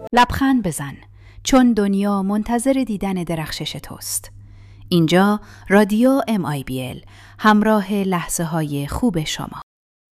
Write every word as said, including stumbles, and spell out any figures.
لبخند بزن، چون دنیا منتظر دیدن درخشش توست. اینجا رادیو ام آی بی ال، همراه لحظه های خوب شما.